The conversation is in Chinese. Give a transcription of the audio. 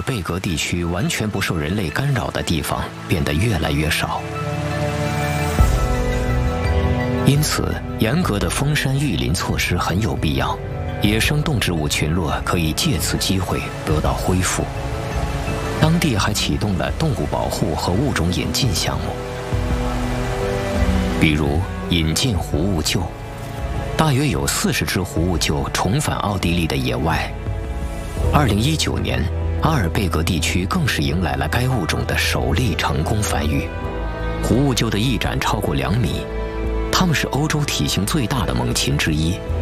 贝格地区完全不受人类干扰的地方变得越来越少。因此，严格的封山育林措施很有必要，野生动植物群落可以借此机会得到恢复。当地还启动了动物保护和物种引进项目，比如引进狐兀鹫，大约有40只狐兀鹫重返奥地利的野外。2019年，阿尔贝格地区更是迎来了该物种的首例成功繁育。狐兀鹫的翼展超过2米，它们是欧洲体型最大的猛禽之一，